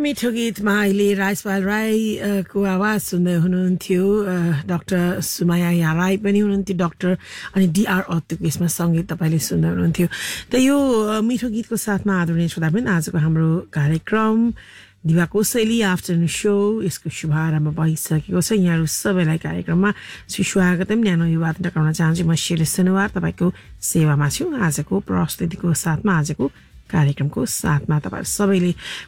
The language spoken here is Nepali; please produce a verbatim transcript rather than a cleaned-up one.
मिठो गीतमा अहिले राजपाल राईको आवाज सुन्दै हुनुहुन्थ्यो डाक्टर सुमाया राई पनि हुनुहुन्थ्यो डाक्टर अनि डीआर अत्तुको यसमा सङ्गीत तपाईँले सुन्दै हुनुहुन्थ्यो त यो मिठो गीतको साथमा आदरणीय श्रोताबिन आजको हाम्रो कार्यक्रम दिवा कोसेली आफ्टरनुन शो यसको शुभारम्भ भइसकेको छ यहाँहरू सबैलाई कार्यक्रममा स्वागतम न्यानो युवा टकाउन चाहन्छु म शेली सुनुवार तपाईँको सेवामा छु आजको प्रस्तुतिको साथमा आजको कार्यक्रमको साथमा तपाईहरु सबैले